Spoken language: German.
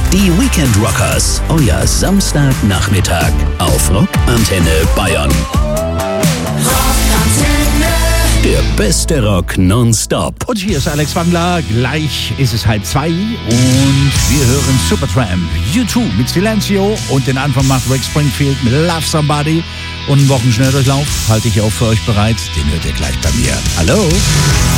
Die Weekend Rockers, euer Samstagnachmittag auf Rockantenne Bayern. Der beste Rock nonstop. Und hier ist Alex Wangler, gleich ist es 1:30 und wir hören Supertramp, U2 mit Silencio und den Anfang macht Rick Springfield mit Love Somebody und einen Wochenschnelldurchlauf halte ich auch für euch bereit, den hört ihr gleich bei mir. Hallo!